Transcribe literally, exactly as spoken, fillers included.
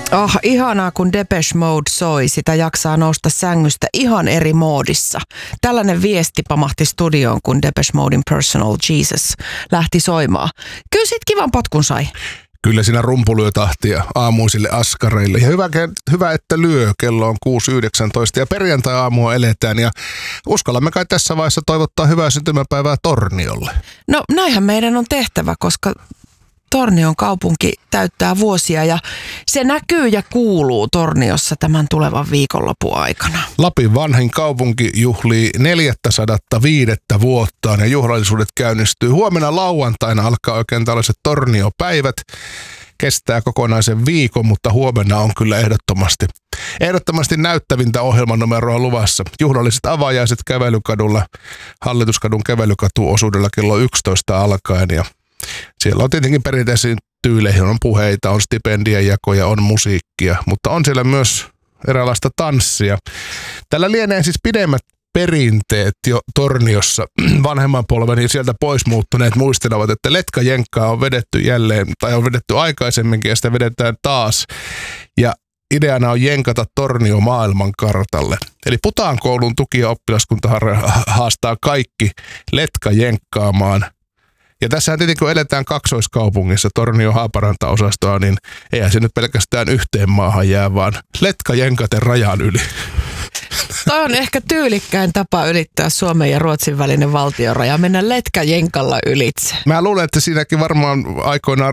Oh, ihanaa, kun Depeche Mode soi. Sitä jaksaa nousta sängystä ihan eri moodissa. Tällainen viesti pamahti studioon, kun Depeche Modein Personal Jesus lähti soimaan. Kyllä sit kivan potkun sai. Kyllä siinä rumpu lyö tahtia aamuisille askareille. Ja hyvä, hyvä, että lyö. Kello on kuusi yhdeksäntoista ja perjantai-aamua eletään. Ja uskallamme kai tässä vaiheessa toivottaa hyvää syntymäpäivää Torniolle. No näinhän meidän on tehtävä, koska Tornion kaupunki täyttää vuosia ja se näkyy ja kuuluu Torniossa tämän tulevan viikonlopun aikana. Lapin vanhin kaupunki juhlii neljäsataaviisi vuottaan ja juhlallisuudet käynnistyy. Huomenna lauantaina alkaa oikein tällaiset Tornio-päivät. Kestää kokonaisen viikon, mutta huomenna on kyllä ehdottomasti, ehdottomasti näyttävintä ohjelmanumeroa luvassa. Juhlalliset avajaiset kävelykadulla, Hallituskadun kävelykatuosuudella kello yksitoista alkaen ja siellä on tietenkin perinteisiin tyyleihin, on puheita, on stipendien jakoja, on musiikkia, mutta on siellä myös eräänlaista tanssia. Tällä lienee siis pidemmät perinteet jo Torniossa. Vanhemman polven niin sieltä pois muuttuneet muistelevat, että letkajenkkaa on vedetty jälleen, tai on vedetty aikaisemminkin ja sitä vedetään taas. Ja ideana on jenkata Tornio maailmankartalle. Eli Putaan koulun tuki- ja oppilaskunta haastaa kaikki letkajenkkaamaan. Ja tässähän tietenkin, kun eletään kaksoiskaupungissa, Tornio-Haaparanta-osastoa, niin eihän se nyt pelkästään yhteen maahan jää, vaan letka jenkaten rajan yli. Toi on ehkä tyylikkäin tapa ylittää Suomen ja Ruotsin välinen valtionraja, mennä letkajenkalla ylitse. Mä luulen, että siinäkin varmaan aikoinaan